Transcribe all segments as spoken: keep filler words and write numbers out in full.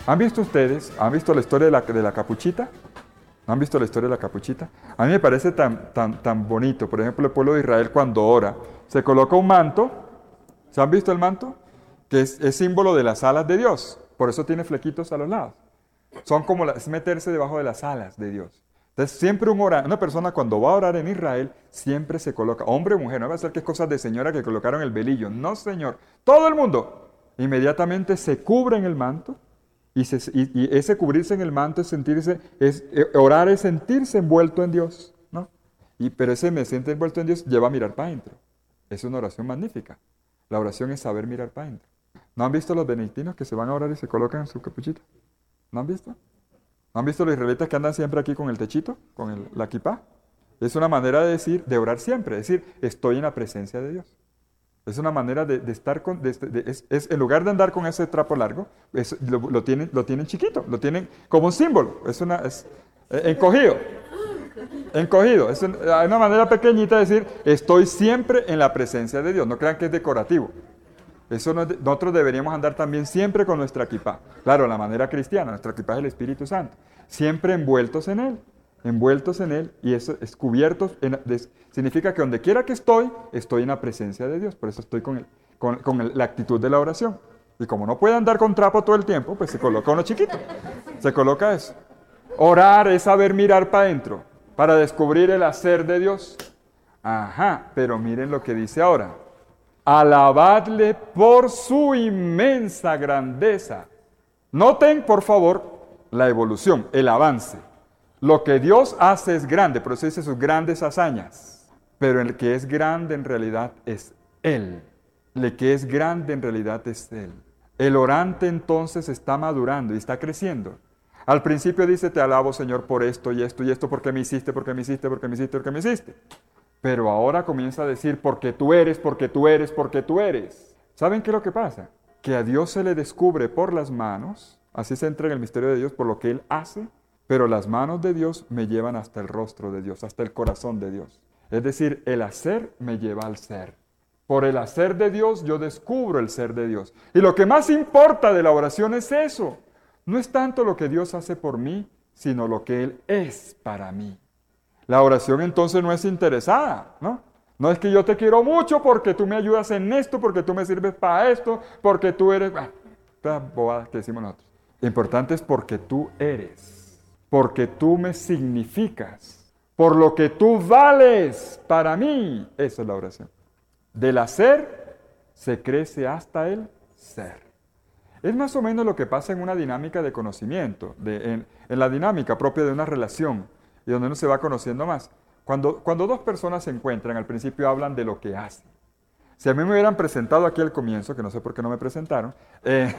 ¿Han visto ustedes, han visto la historia de la, de la capuchita? ¿Han visto la historia de la capuchita? A mí me parece tan, tan, tan bonito. Por ejemplo, el pueblo de Israel cuando ora, se coloca un manto. ¿Se han visto el manto? Que es, es símbolo de las alas de Dios. Por eso tiene flequitos a los lados. Son como la, es meterse debajo de las alas de Dios. Entonces, siempre un ora, una persona cuando va a orar en Israel, siempre se coloca, hombre o mujer, no va a ser que es cosas de señora que colocaron el velillo. No, señor. Todo el mundo inmediatamente se cubre en el manto. Y, se, y, y ese cubrirse en el manto es sentirse, es, orar es sentirse envuelto en Dios, ¿no? Y, pero ese me siente envuelto en Dios lleva a mirar para adentro. Es una oración magnífica. La oración es saber mirar para adentro. ¿No han visto los benedictinos que se van a orar y se colocan en su capuchita? ¿No han visto? ¿No han visto los israelitas que andan siempre aquí con el techito, con el, la kipá? Es una manera de decir, de orar siempre, es decir, estoy en la presencia de Dios. Es una manera de, de estar con, de, de, es, es, en lugar de andar con ese trapo largo, es, lo, lo, tienen, lo tienen chiquito, lo tienen como un símbolo, es una, es, eh, encogido, encogido, es una, una manera pequeñita de decir, estoy siempre en la presencia de Dios, no crean que es decorativo. Eso no es de, nosotros deberíamos andar también siempre con nuestra kipá, claro, la manera cristiana, nuestra kipá es el Espíritu Santo, siempre envueltos en Él. Envueltos en Él, y eso es cubiertos, en, de, significa que donde quiera que estoy, estoy en la presencia de Dios, por eso estoy con, el, con, con el, la actitud de la oración. Y como no puede andar con trapo todo el tiempo, pues se coloca uno chiquito, se coloca eso. Orar es saber mirar para adentro, para descubrir el hacer de Dios. Ajá, pero miren lo que dice ahora. Alabadle por su inmensa grandeza. Noten, por favor, la evolución, el avance. Lo que Dios hace es grande, por eso dice sus grandes hazañas. Pero el que es grande en realidad es Él. El que es grande en realidad es Él. El orante entonces está madurando y está creciendo. Al principio dice, te alabo Señor por esto y esto y esto, porque me hiciste, porque me hiciste, porque me hiciste, porque me hiciste. Pero ahora comienza a decir, porque tú eres, porque tú eres, porque tú eres. ¿Saben qué es lo que pasa? Que a Dios se le descubre por las manos, así se entra en el misterio de Dios, por lo que Él hace. Pero las manos de Dios me llevan hasta el rostro de Dios, hasta el corazón de Dios. Es decir, el hacer me lleva al ser. Por el hacer de Dios yo descubro el ser de Dios. Y lo que más importa de la oración es eso. No es tanto lo que Dios hace por mí, sino lo que Él es para mí. La oración entonces no es interesada, ¿no? No es que yo te quiero mucho porque tú me ayudas en esto, porque tú me sirves para esto, porque tú eres... Ah, estas bobadas que decimos nosotros. Lo importante es porque tú eres. Porque tú me significas, por lo que tú vales para mí. Esa es la oración. Del hacer se crece hasta el ser. Es más o menos lo que pasa en una dinámica de conocimiento, de, en, en la dinámica propia de una relación, y donde uno se va conociendo más. Cuando, cuando dos personas se encuentran, al principio hablan de lo que hacen. Si a mí me hubieran presentado aquí al comienzo, que no sé por qué no me presentaron, eh,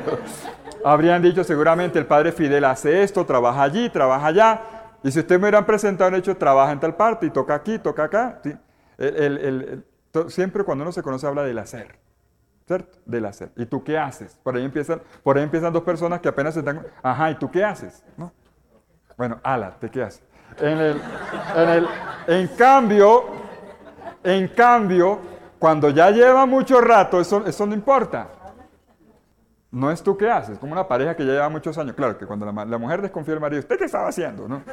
habrían dicho seguramente el padre Fidel hace esto, trabaja allí, trabaja allá. Y si ustedes me hubieran presentado, han hecho trabaja en tal parte y toca aquí, toca acá. ¿Sí? El, el, el, el, siempre cuando uno se conoce habla del hacer, ¿cierto? Del hacer. ¿Y tú qué haces? Por ahí empiezan, por ahí empiezan dos personas que apenas se están... Ajá, ¿y tú qué haces? ¿No? Bueno, ala, ¿te qué haces? En, el, en, el, en cambio, en cambio... Cuando ya lleva mucho rato, eso, eso no importa. No es tú qué haces, como una pareja que ya lleva muchos años. Claro que cuando la, la mujer desconfía del marido, ¿usted qué estaba haciendo? ¿No?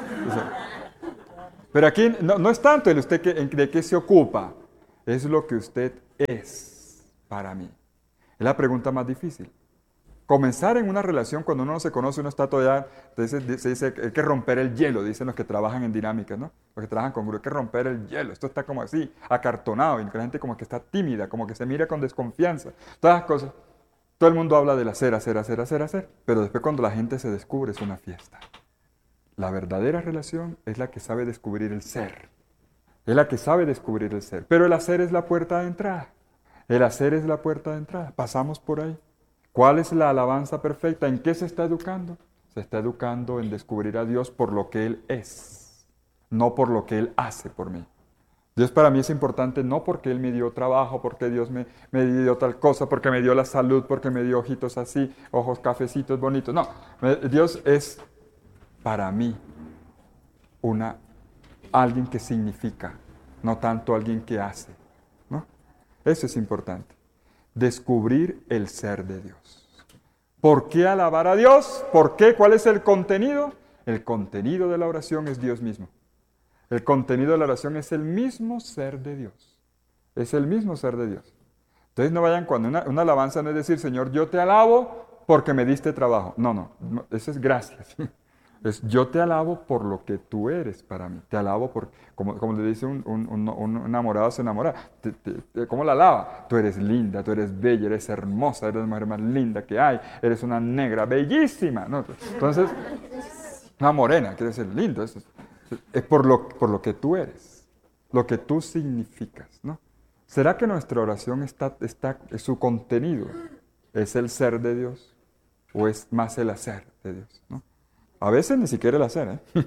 Pero aquí no, no es tanto el usted que, de qué se ocupa, es lo que usted es para mí. Es la pregunta más difícil. Comenzar en una relación cuando uno no se conoce, uno está todavía, se dice que hay que romper el hielo, dicen los que trabajan en dinámicas, ¿no? Los que trabajan con grupos, hay que romper el hielo. Esto está como así, acartonado, y la gente como que está tímida, como que se mira con desconfianza. Todas las cosas. Todo el mundo habla del hacer, hacer, hacer, hacer, hacer. Pero después cuando la gente se descubre es una fiesta. La verdadera relación es la que sabe descubrir el ser. Es la que sabe descubrir el ser. Pero el hacer es la puerta de entrada. El hacer es la puerta de entrada. Pasamos por ahí. ¿Cuál es la alabanza perfecta? ¿En qué se está educando? Se está educando en descubrir a Dios por lo que Él es, no por lo que Él hace por mí. Dios para mí es importante no porque Él me dio trabajo, porque Dios me, me dio tal cosa, porque me dio la salud, porque me dio ojitos así, ojos cafecitos bonitos. No, Dios es para mí una, alguien que significa, no tanto alguien que hace, ¿no? Eso es importante. Descubrir el ser de Dios. ¿Por qué alabar a Dios? ¿Por qué? ¿Cuál es el contenido? El contenido de la oración es Dios mismo. El contenido de la oración es el mismo ser de Dios. Es el mismo ser de Dios. Entonces no vayan cuando una, una alabanza no es decir, Señor, yo te alabo porque me diste trabajo. No, no, no, eso es gracias. Es yo te alabo por lo que tú eres para mí. Te alabo por, como, como le dice un, un, un, un enamorado a su enamorada. Te, te, te, ¿Cómo la alaba? Tú eres linda, tú eres bella, eres hermosa, eres la mujer más linda que hay. Eres una negra bellísima. ¿No? Entonces, una morena, quiere decir lindo. Es, es por, lo, por lo que tú eres, lo que tú significas, ¿no? ¿Será que nuestra oración está, está, su contenido es el ser de Dios o es más el hacer de Dios, ¿no? A veces ni siquiera el hacer, ¿eh?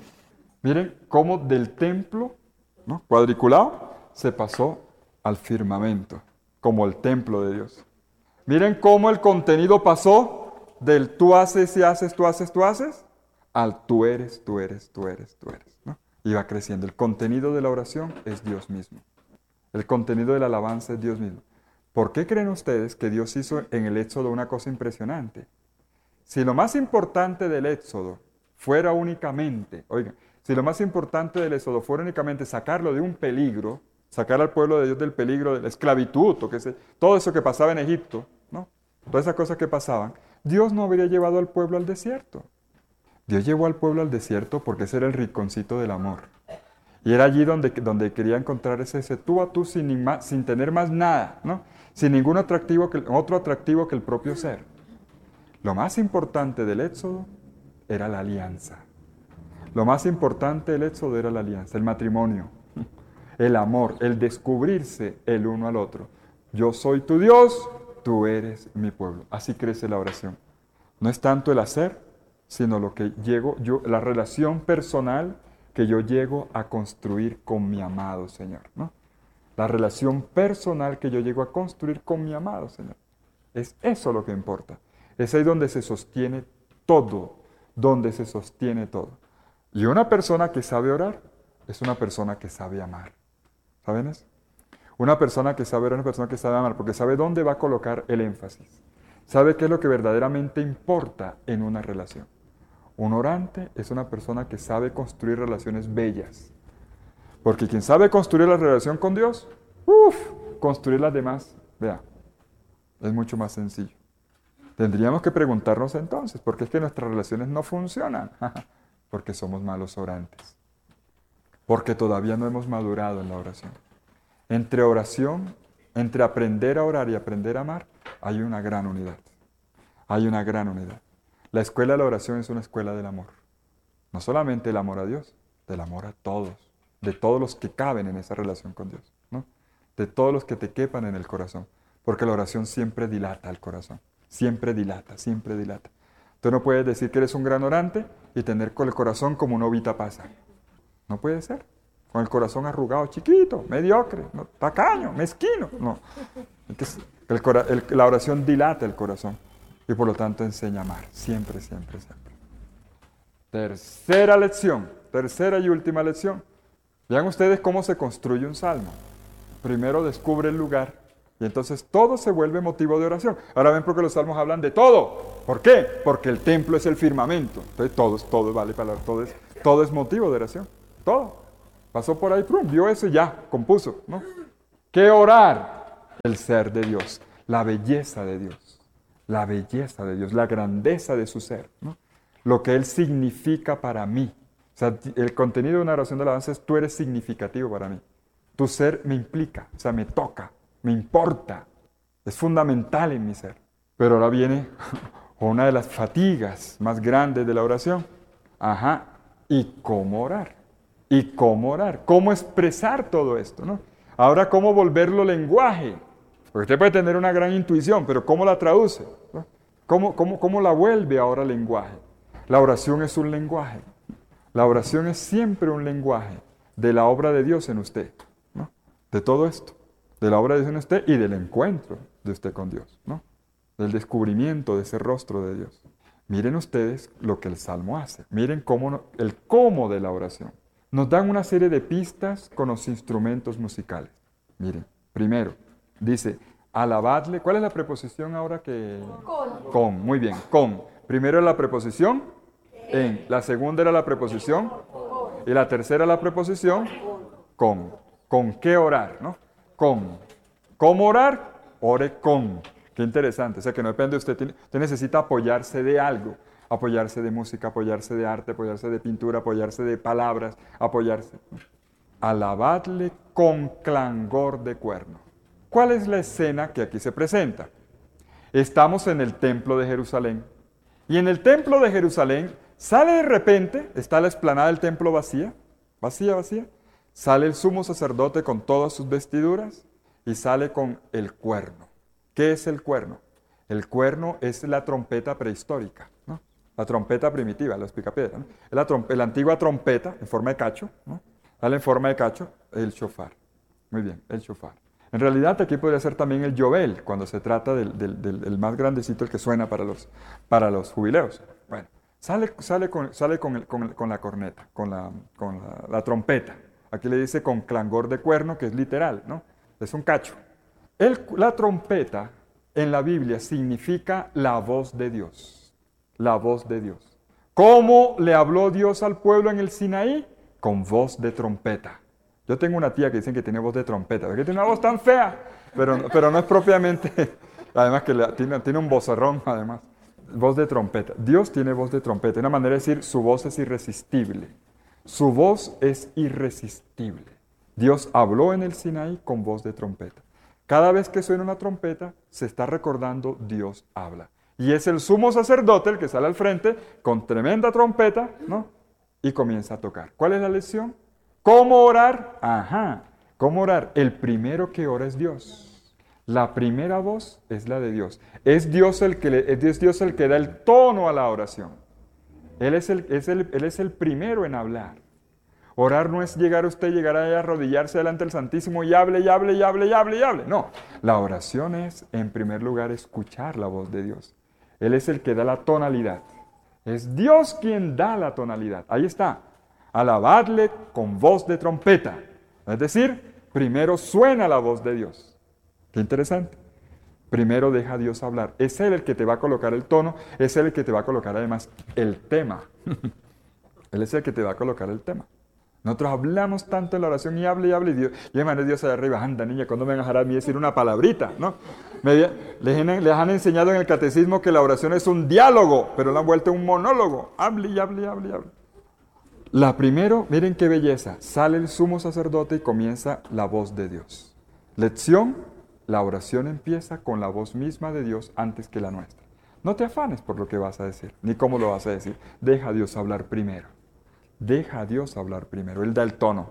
Miren cómo del templo, ¿no?, cuadriculado se pasó al firmamento, como el templo de Dios. Miren cómo el contenido pasó del tú haces y haces, tú haces, tú haces, al tú eres, tú eres, tú eres, tú eres, ¿no? Y va creciendo. El contenido de la oración es Dios mismo. El contenido de la alabanza es Dios mismo. ¿Por qué creen ustedes que Dios hizo en el Éxodo una cosa impresionante? Si lo más importante del Éxodo fuera únicamente, oigan, si lo más importante del Éxodo fuera únicamente sacarlo de un peligro, sacar al pueblo de Dios del peligro de la esclavitud, o que se, todo eso que pasaba en Egipto, ¿no? Todas esas cosas que pasaban, Dios no habría llevado al pueblo al desierto. Dios llevó al pueblo al desierto porque ese era el rinconcito del amor. Y era allí donde, donde quería encontrar ese, ese tú a tú sin, más, sin tener más nada, ¿no? Sin ningún atractivo que, otro atractivo que el propio ser. Lo más importante del Éxodo era la alianza. Lo más importante del Éxodo era la alianza, el matrimonio, el amor, el descubrirse el uno al otro. Yo soy tu Dios, tú eres mi pueblo. Así crece la oración. No es tanto el hacer, sino lo que llego yo, la relación personal que yo llego a construir con mi amado Señor, ¿no? La relación personal que yo llego a construir con mi amado Señor. Es eso lo que importa. Es ahí donde se sostiene todo, donde se sostiene todo. Y una persona que sabe orar es una persona que sabe amar. ¿Saben eso? Una persona que sabe orar es una persona que sabe amar, porque sabe dónde va a colocar el énfasis. Sabe qué es lo que verdaderamente importa en una relación. Un orante es una persona que sabe construir relaciones bellas. Porque quien sabe construir la relación con Dios, uff, construir las demás, vea, es mucho más sencillo. Tendríamos que preguntarnos entonces, ¿por qué es que nuestras relaciones no funcionan? Porque somos malos orantes. Porque todavía no hemos madurado en la oración. Entre oración, entre aprender a orar y aprender a amar, hay una gran unidad. Hay una gran unidad. La escuela de la oración es una escuela del amor. No solamente el amor a Dios, del amor a todos, de todos los que caben en esa relación con Dios, ¿no? De todos los que te quepan en el corazón. Porque la oración siempre dilata el corazón. Siempre dilata, siempre dilata. Tú no puedes decir que eres un gran orante y tener con el corazón como una ovita pasa. No puede ser. Con el corazón arrugado, chiquito, mediocre, no, tacaño, mezquino. No. Entonces, el, el, la oración dilata el corazón y por lo tanto enseña a amar. Siempre, siempre, siempre. Tercera lección, tercera y última lección. Vean ustedes cómo se construye un salmo. Primero descubre el lugar. Y entonces todo se vuelve motivo de oración. Ahora ven por qué los salmos hablan de todo. ¿Por qué? Porque el templo es el firmamento. Entonces todo, todo vale para todo es, todo es motivo de oración. Todo. Pasó por ahí, prum, vio eso y ya, compuso, ¿no? ¿Qué orar? El ser de Dios, la belleza de Dios, la belleza de Dios, la grandeza de su ser, ¿no? Lo que Él significa para mí. O sea, el contenido de una oración de alabanza es tú eres significativo para mí. Tu ser me implica, o sea, me toca. Me importa, es fundamental en mi ser. Pero ahora viene una de las fatigas más grandes de la oración. Ajá, ¿y cómo orar? ¿Y cómo orar? ¿Cómo expresar todo esto, no? Ahora, ¿cómo volverlo lenguaje? Porque usted puede tener una gran intuición, pero ¿cómo la traduce? ¿No? ¿Cómo, cómo, cómo la vuelve ahora lenguaje? La oración es un lenguaje. La oración es siempre un lenguaje de la obra de Dios en usted, ¿no? De todo esto. De la obra de Dios en usted y del encuentro de usted con Dios, ¿no? Del descubrimiento de ese rostro de Dios. Miren ustedes lo que el Salmo hace. Miren cómo, el cómo de la oración. Nos dan una serie de pistas con los instrumentos musicales. Miren, primero, dice, Alabadle. ¿Cuál es la preposición ahora que...? Con. Con, muy bien, con. Primero la preposición en. La segunda era la preposición y la tercera la preposición con. ¿Con qué orar? ¿No? Con. ¿Cómo orar? Ore con. Qué interesante. O sea que no depende, usted, tiene, usted necesita apoyarse de algo. Apoyarse de música, apoyarse de arte, apoyarse de pintura, apoyarse de palabras, apoyarse. Alabadle con clangor de cuerno. ¿Cuál es la escena que aquí se presenta? Estamos en el templo de Jerusalén. Y en el templo de Jerusalén sale de repente, está la explanada del templo vacía, vacía, vacía. Sale el sumo sacerdote con todas sus vestiduras y sale con el cuerno. ¿Qué es el cuerno? El cuerno es la trompeta prehistórica, ¿no? La trompeta primitiva, los picapiedra, ¿no? Es la, la antigua trompeta en forma de cacho, ¿no? Sale en forma de cacho el shofar. Muy bien, el shofar. En realidad aquí podría ser también el yobel, cuando se trata del, del, del, del más grandecito, el que suena para los, para los jubileos. Bueno, sale, sale, con, sale con, el, con, el, con la corneta, con, la, con la, la trompeta. Aquí le dice con clangor de cuerno, que es literal, ¿no? Es un cacho. El, la trompeta en la Biblia significa la voz de Dios. La voz de Dios. ¿Cómo le habló Dios al pueblo en el Sinaí? Con voz de trompeta. Yo tengo una tía que dicen que tiene voz de trompeta. ¿Por qué tiene una voz tan fea? Pero, pero no es propiamente... Además que la, tiene, tiene un vozarrón, además. Voz de trompeta. Dios tiene voz de trompeta. Una manera de decir, su voz es irresistible. Su voz es irresistible. Dios habló en el Sinaí con voz de trompeta. Cada vez que suena una trompeta, se está recordando Dios habla. Y es el sumo sacerdote el que sale al frente con tremenda trompeta, ¿no? Y comienza a tocar. ¿Cuál es la lección? ¿Cómo orar? Ajá. ¿Cómo orar? El primero que ora es Dios. La primera voz es la de Dios. Es Dios el que, le, es Dios el que da el tono a la oración. Él es, el, es el, él es el primero en hablar. Orar no es llegar usted, llegar a arrodillarse delante del Santísimo y hable, y hable, y hable, y hable, y hable. No, la oración es, en primer lugar, escuchar la voz de Dios. Él es el que da la tonalidad. Es Dios quien da la tonalidad. Ahí está. Alabadle con voz de trompeta. Es decir, primero suena la voz de Dios. Qué interesante. Primero deja a Dios hablar. Es Él el que te va a colocar el tono, es Él el que te va a colocar además el tema. Él es el que te va a colocar el tema. Nosotros hablamos tanto en la oración y hable y hable y Dios, y hermano Dios allá arriba, anda niña, ¿cuándo me van a dejar a mí decir una palabrita? ¿No? Me, les, les han enseñado en el catecismo que la oración es un diálogo, pero la han vuelto un monólogo. Hable y hable y hable y hable. La primero, miren qué belleza, sale el sumo sacerdote y comienza la voz de Dios. Lección, la oración empieza con la voz misma de Dios antes que la nuestra. No te afanes por lo que vas a decir, ni cómo lo vas a decir. Deja a Dios hablar primero. Deja a Dios hablar primero, Él da el tono.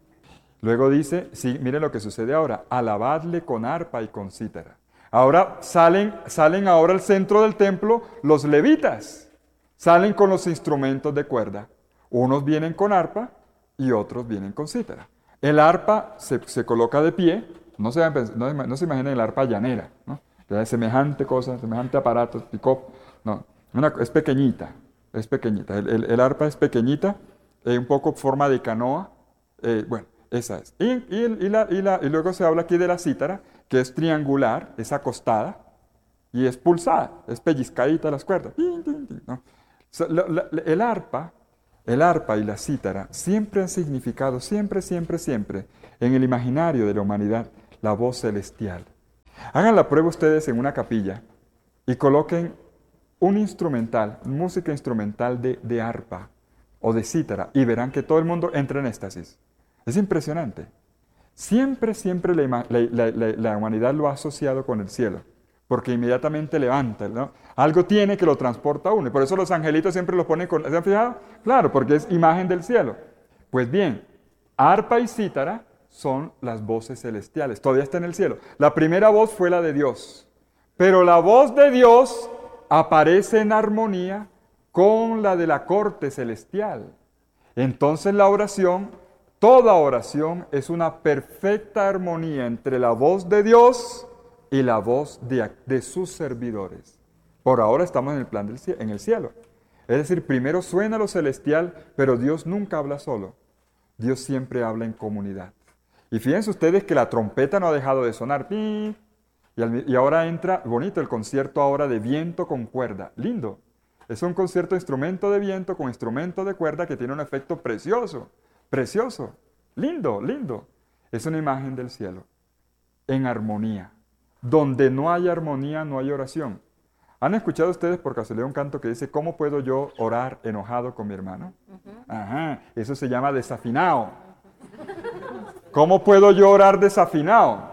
Luego dice, sí, miren lo que sucede ahora, alabadle con arpa y con cítara. Ahora salen, salen ahora al centro del templo los levitas, salen con los instrumentos de cuerda. Unos vienen con arpa y otros vienen con cítara. El arpa se, se coloca de pie, no se, no, no se imaginen el arpa llanera, ¿no? Es semejante cosa, semejante aparato, pick-up, no, una, es pequeñita. Es pequeñita, el, el, el arpa es pequeñita, eh, un poco forma de canoa, eh, bueno, esa es. Y, y, y, la, y, la, y luego se habla aquí de la cítara, que es triangular, es acostada y es pulsada, es pellizcadita las cuerdas. ¿No? La, la, el arpa, el arpa y la cítara siempre han significado, siempre, siempre, siempre, en el imaginario de la humanidad, la voz celestial. Hagan la prueba ustedes en una capilla y coloquen un instrumental, música instrumental de, de arpa o de cítara, y verán que todo el mundo entra en éxtasis. Es impresionante. Siempre, siempre la, la, la, la, la humanidad lo ha asociado con el cielo, porque inmediatamente levanta, ¿no? Algo tiene que lo transporta a uno, y por eso los angelitos siempre lo ponen con... ¿Se han fijado? Claro, porque es imagen del cielo. Pues bien, arpa y cítara son las voces celestiales, todavía está en el cielo. La primera voz fue la de Dios, pero la voz de Dios aparece en armonía con la de la corte celestial. Entonces la oración, toda oración es una perfecta armonía entre la voz de Dios y la voz de, de sus servidores. Por ahora estamos en el plan del en el cielo. Es decir, primero suena lo celestial, pero Dios nunca habla solo. Dios siempre habla en comunidad. Y fíjense ustedes que la trompeta no ha dejado de sonar. Y Y, al, y ahora entra, bonito, el concierto ahora de viento con cuerda. Lindo. Es un concierto de instrumento de viento con instrumento de cuerda que tiene un efecto precioso. Precioso. Lindo, lindo. Es una imagen del cielo. En armonía. Donde no hay armonía, no hay oración. ¿Han escuchado ustedes por casualidad un canto que dice, ¿cómo puedo yo orar enojado con mi hermano? Uh-huh. Ajá, eso se llama desafinado. ¿Cómo puedo yo orar desafinado?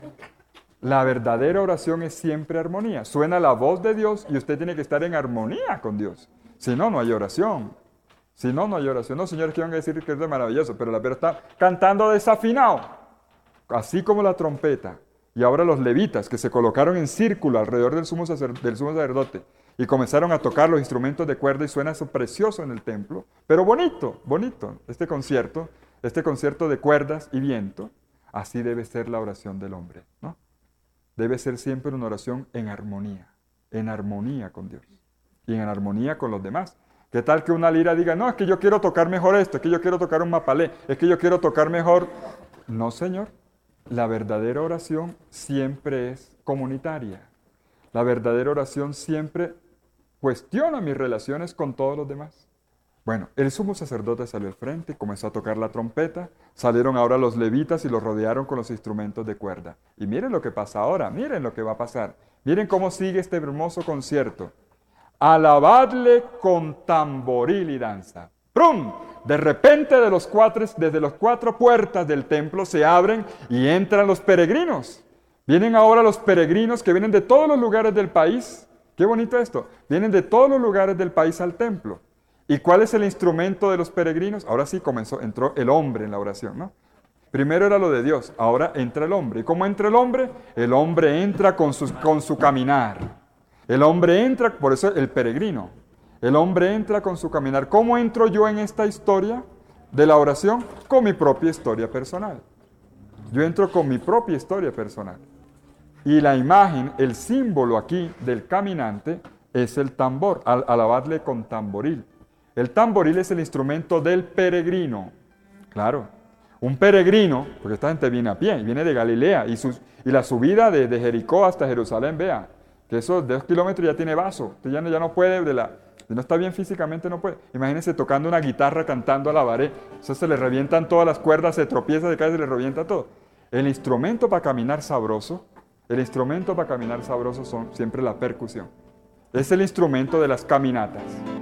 La verdadera oración es siempre armonía. Suena la voz de Dios y usted tiene que estar en armonía con Dios. Si no, no hay oración. Si no, no hay oración. No, señores, que van a decir que es maravilloso, pero la verdad está cantando desafinado. Así como la trompeta. Y ahora los levitas que se colocaron en círculo alrededor del sumo, sacer, del sumo sacerdote y comenzaron a tocar los instrumentos de cuerda y suena eso precioso en el templo, pero bonito, bonito, este concierto, este concierto de cuerdas y viento, así debe ser la oración del hombre, ¿no? Debe ser siempre una oración en armonía, en armonía con Dios y en armonía con los demás. ¿Qué tal que una lira diga, no, es que yo quiero tocar mejor esto, es que yo quiero tocar un mapalé, es que yo quiero tocar mejor? No, señor. La verdadera oración siempre es comunitaria. La verdadera oración siempre cuestiona mis relaciones con todos los demás. Bueno, el sumo sacerdote salió al frente y comenzó a tocar la trompeta. Salieron ahora los levitas y los rodearon con los instrumentos de cuerda. Y miren lo que pasa ahora, miren lo que va a pasar. Miren cómo sigue este hermoso concierto. Alabadle con tamboril y danza. ¡Prum! De repente de los cuatro, desde las cuatro puertas del templo se abren y entran los peregrinos. Vienen ahora los peregrinos que vienen de todos los lugares del país. Qué bonito esto. Vienen de todos los lugares del país al templo. ¿Y cuál es el instrumento de los peregrinos? Ahora sí comenzó, entró el hombre en la oración, ¿no? Primero era lo de Dios, ahora entra el hombre. ¿Y cómo entra el hombre? El hombre entra con su, con su caminar. El hombre entra, por eso el peregrino. El hombre entra con su caminar. ¿Cómo entro yo en esta historia de la oración? Con mi propia historia personal. Yo entro con mi propia historia personal. Y la imagen, el símbolo aquí del caminante es el tambor. Al, alabadle con tamboril. El tamboril es el instrumento del peregrino. Claro. Un peregrino, porque esta gente viene a pie, viene de Galilea. Y, sus, y la subida de, de Jericó hasta Jerusalén, vea, que esos dos kilómetros ya tiene vaso. Usted ya no, ya no puede de la... Si no está bien físicamente, no puede. Imagínense tocando una guitarra, cantando a la pared. Eso se le revientan todas las cuerdas, se tropieza, se cae, se le revienta todo. El instrumento para caminar sabroso, el instrumento para caminar sabroso son siempre la percusión. Es el instrumento de las caminatas.